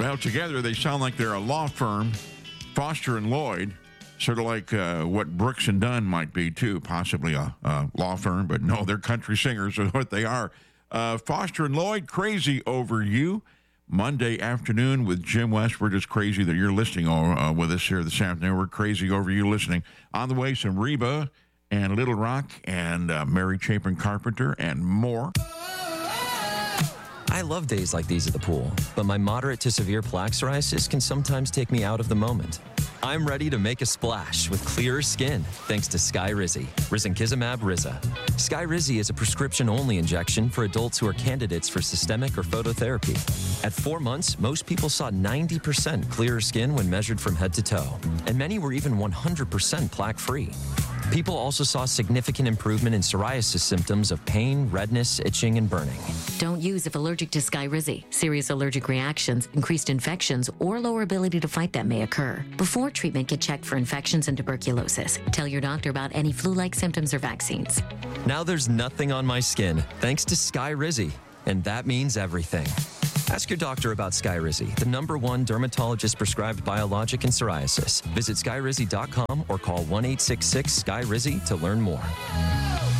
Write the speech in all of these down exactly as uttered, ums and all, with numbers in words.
Well, together they sound like they're a law firm, Foster and Lloyd, sort of like uh, what Brooks and Dunn might be, too, possibly a, a law firm, but no, they're country singers is what they are. Uh, Foster and Lloyd, Crazy Over You, Monday afternoon with Jim West. We're just crazy that you're listening uh, with us here this afternoon. We're crazy over you listening. On the way, some Reba and Little Rock and uh, Mary Chapin Carpenter and more. I love days like these at the pool, but my moderate to severe plaque psoriasis can sometimes take me out of the moment. I'm ready to make a splash with clearer skin thanks to Skyrizi, risankizumab Riza. Skyrizi is a prescription-only injection for adults who are candidates for systemic or phototherapy. At four months, most people saw ninety percent clearer skin when measured from head to toe, and many were even one hundred percent plaque-free. People also saw significant improvement in psoriasis symptoms of pain, redness, itching, and burning. Don't use if allergic to Skyrizi. Serious allergic reactions, increased infections, or lower ability to fight them may occur. Before treatment, get checked for infections and tuberculosis. Tell your doctor about any flu-like symptoms or vaccines. Now there's nothing on my skin, thanks to Skyrizi, and that means everything. Ask your doctor about Skyrizi, the number one dermatologist-prescribed biologic in psoriasis. Visit skyrizi dot com or call one eight six six Skyrizi to learn more.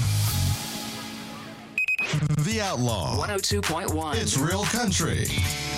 The Outlaw. one oh two point one. It's real country.